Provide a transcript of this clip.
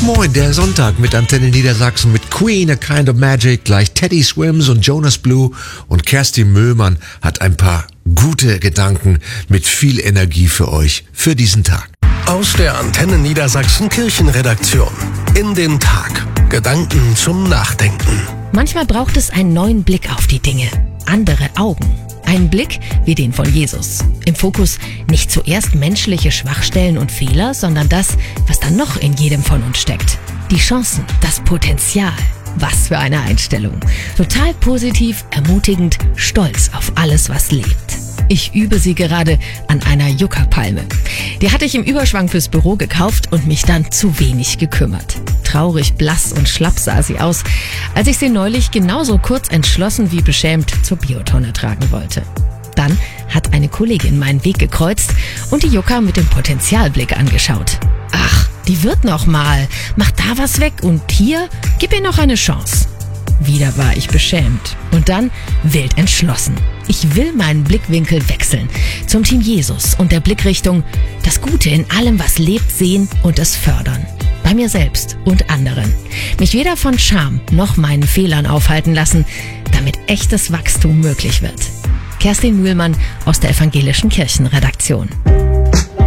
Moin, der Sonntag mit Antenne Niedersachsen mit Queen, A Kind of Magic, gleich Teddy Swims und Jonas Blue und Kerstin Mühlmann hat ein paar gute Gedanken mit viel Energie für euch für diesen Tag. Aus der Antenne Niedersachsen Kirchenredaktion. In den Tag. Gedanken zum Nachdenken. Manchmal braucht es einen neuen Blick auf die Dinge. Andere Augen. Einen Blick wie den von Jesus. Im Fokus nicht zuerst menschliche Schwachstellen und Fehler, sondern das, was dann noch in jedem von uns steckt. Die Chancen, das Potenzial. Was für eine Einstellung. Total positiv, ermutigend, stolz auf alles, was lebt. Ich übe sie gerade an einer Yucca-Palme. Die hatte ich im Überschwang fürs Büro gekauft und mich dann zu wenig gekümmert. Traurig, blass und schlapp sah sie aus, als ich sie neulich genauso kurz entschlossen wie beschämt zur Biotonne tragen wollte. Dann hat eine Kollegin meinen Weg gekreuzt und die Yucca mit dem Potenzialblick angeschaut. Ach, die wird noch mal. Mach da was weg und hier, gib ihr noch eine Chance. Wieder war ich beschämt und dann wild entschlossen. Ich will meinen Blickwinkel wechseln zum Team Jesus und der Blickrichtung das Gute in allem, was lebt, sehen und es fördern. Bei mir selbst und anderen. Mich weder von Scham noch meinen Fehlern aufhalten lassen, damit echtes Wachstum möglich wird. Kerstin Mühlmann aus der Evangelischen Kirchenredaktion.